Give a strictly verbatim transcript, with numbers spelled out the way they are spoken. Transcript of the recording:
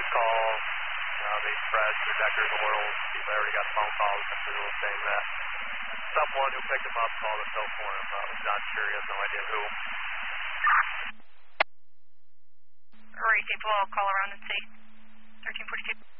just call, you know, the Express or Deckers or World. People already got phone calls from people saying that someone who picked him up called himself for him, but was not sure. He has no idea who. Alright, people, I'll call around and see. thirteen forty-two.